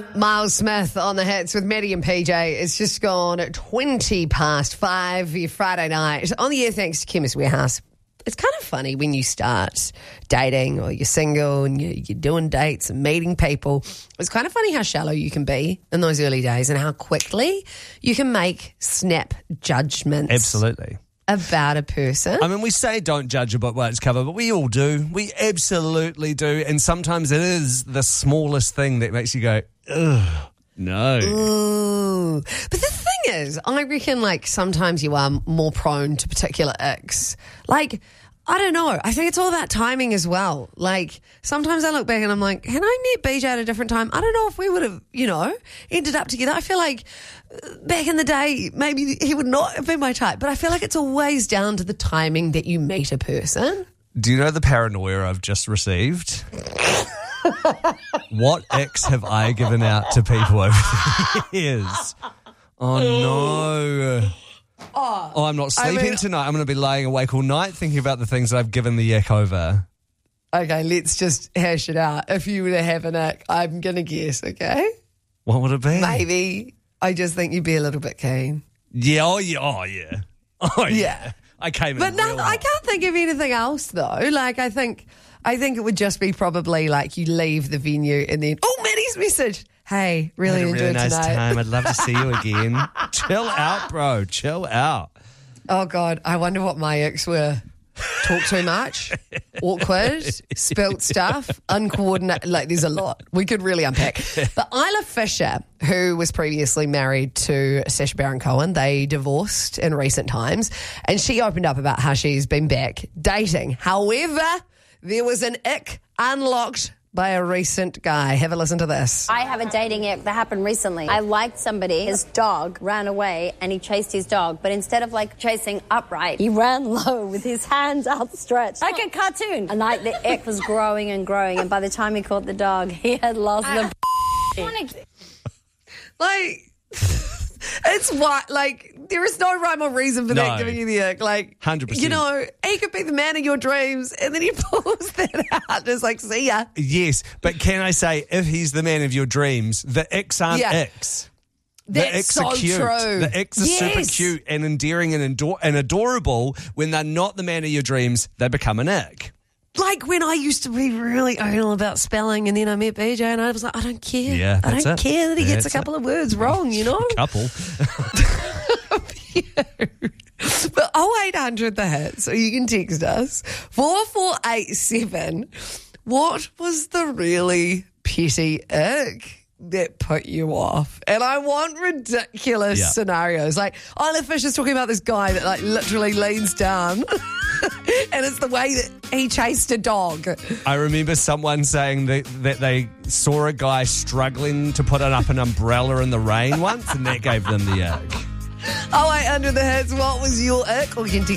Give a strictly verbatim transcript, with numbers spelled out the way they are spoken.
Miles Smith on the hits with Maddie and P J. It's just gone at twenty past five your Friday night. On the air thanks to Chemist Warehouse. It's kind of funny when you start dating or you're single and you're, you're doing dates and meeting people. It's kind of funny how shallow you can be in those early days and how quickly you can make snap judgments. Absolutely. About a person. I mean, we say don't judge a book by its cover, but we all do. We absolutely do. And sometimes it is the smallest thing that makes you go, ugh, no. Ooh. But the thing is, I reckon, like, sometimes you are more prone to particular icks. Like, I don't know. I think it's all about timing as well. Like, sometimes I look back and I'm like, had I met B J at a different time, I don't know if we would have, you know, ended up together. I feel like back in the day, maybe he would not have been my type. But I feel like it's always down to the timing that you meet a person. Do you know the paranoia I've just received? What icks have I given out to people over the years? Oh, no. Oh, oh, I'm not sleeping I mean, tonight. I'm going to be laying awake all night thinking about the things that I've given the ick over. Okay, let's just hash it out. If you were to have an ick, I'm going to guess, okay? What would it be? Maybe. I just think you'd be a little bit keen. Yeah, oh, yeah. Oh, yeah. Oh, yeah. yeah. I came in But no, real I hot. can't think of anything else, though. Like, I think... I think it would just be probably like you leave the venue and then, oh, Maddie's message. Hey, really I had a enjoyed really nice tonight. time. I'd love to see you again. Chill out, bro. Chill out. Oh, God. I wonder what my ex were. Talk too much, awkward, spilt stuff, uncoordinated. Like, there's a lot. We could really unpack. But Isla Fisher, who was previously married to Sacha Baron Cohen, they divorced in recent times. And she opened up about how she's been back dating. However, there was an ick unlocked by a recent guy. Have a listen to this. I have a dating ick that happened recently. I liked somebody. His dog ran away and he chased his dog. But instead of like chasing upright, he ran low with his hands outstretched. Like a cartoon. And like the ick was growing and growing. And by the time he caught the dog, he had lost I, the... Like... It's what, like, there is no rhyme or reason for no. that giving you the ick. Like, one hundred percent. You know, he could be the man of your dreams, and then he pulls that out and is like, see ya. Yes, but can I say, if he's the man of your dreams, the icks aren't Yeah. icks. The That's icks so are cute. true. The icks are super Yes. cute and endearing and, ador- and adorable. When they're not the man of your dreams, they become an ick. Like when I used to be really anal about spelling, and then I met B J, and I was like, I don't care. Yeah, I that's don't it. care that he gets That's a couple it. of words wrong, you know? Couple. But oh eight hundred the hit, so you can text us. four four eight seven. What was the really petty ick that put you off? And I want ridiculous Yeah. scenarios. Like, Isla Fisher's talking about this guy that like literally leans down and it's the way that he chased a dog. I remember someone saying that, that they saw a guy struggling to put up an umbrella in the rain once, and that gave them the ick. oh eight hundred the hits, what was your ick? Or you can text